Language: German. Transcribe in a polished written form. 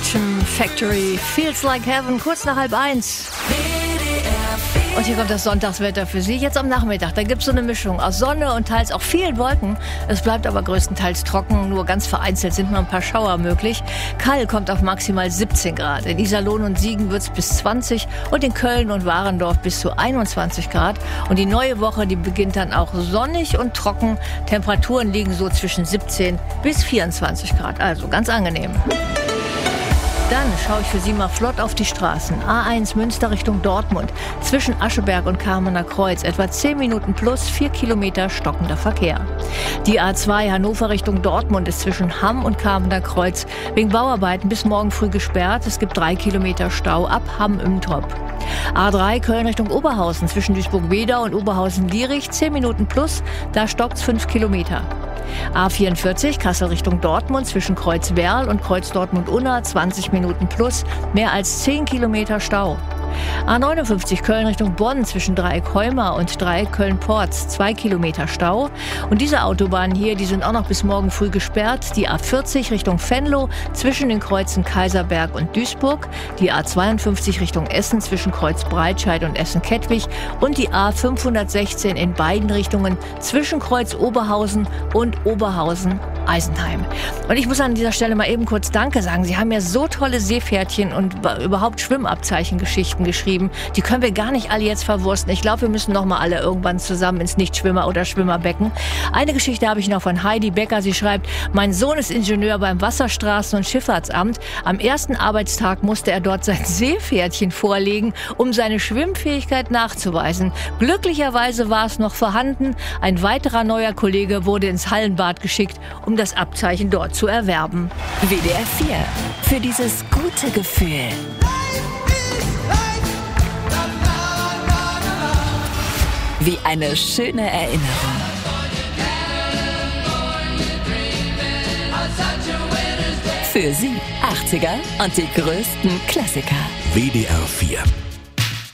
Passion Factory, Feels Like Heaven, kurz nach 12:30. Und hier kommt das Sonntagswetter für Sie. Jetzt am Nachmittag, da gibt es so eine Mischung aus Sonne und teils auch vielen Wolken. Es bleibt aber größtenteils trocken, nur ganz vereinzelt sind noch ein paar Schauer möglich. Kall kommt auf maximal 17 Grad. In Iserlohn und Siegen wird es bis 20 und in Köln und Warendorf bis zu 21 Grad. Und die neue Woche, die beginnt dann auch sonnig und trocken. Temperaturen liegen so zwischen 17 bis 24 Grad, also ganz angenehm. Dann schaue ich für Sie mal flott auf die Straßen. A1 Münster Richtung Dortmund. Zwischen Ascheberg und Kamener Kreuz etwa 10 Minuten plus 4 Kilometer stockender Verkehr. Die A2 Hannover Richtung Dortmund ist zwischen Hamm und Kamener Kreuz wegen Bauarbeiten bis morgen früh gesperrt. Es gibt 3 Kilometer Stau ab Hamm-Imtrop. A3 Köln Richtung Oberhausen zwischen Duisburg-Wedau und Oberhausen-Lierich 10 Minuten plus, da stockt's 5 Kilometer. A44 Kassel Richtung Dortmund zwischen Kreuz-Werl und Kreuz-Dortmund-Unna 20 Minuten plus, mehr als 10 Kilometer Stau. A59 Köln Richtung Bonn zwischen Dreieck-Heuma und Dreieck-Köln-Porz 2 Kilometer Stau. Und diese Autobahnen hier, die sind auch noch bis morgen früh gesperrt. Die A40 Richtung Venlo zwischen den Kreuzen Kaiserberg und Duisburg. Die A52 Richtung Essen zwischen Kreuz Breitscheid und Essen-Kettwig. Und die A516 in beiden Richtungen zwischen Kreuz Oberhausen und Oberhausen-Eisenheim. Und ich muss an dieser Stelle mal eben kurz Danke sagen. Sie haben mir so tolle Seepferdchen und überhaupt Schwimmabzeichengeschichten geschrieben. Die können wir gar nicht alle jetzt verwursten. Ich glaube, wir müssen noch mal alle irgendwann zusammen ins Nichtschwimmer- oder Schwimmerbecken. Eine Geschichte habe ich noch von Heidi Becker. Sie schreibt, mein Sohn ist Ingenieur beim Wasserstraßen- und Schifffahrtsamt. Am ersten Arbeitstag musste er dort sein Seepferdchen vorlegen, um seine Schwimmfähigkeit nachzuweisen. Glücklicherweise war es noch vorhanden. Ein weiterer neuer Kollege wurde ins Hallenbad geschickt, um das Abzeichen dort zu erwerben. WDR 4. Für dieses gute Gefühl. Wie eine schöne Erinnerung. Für Sie 80er und die größten Klassiker. WDR 4.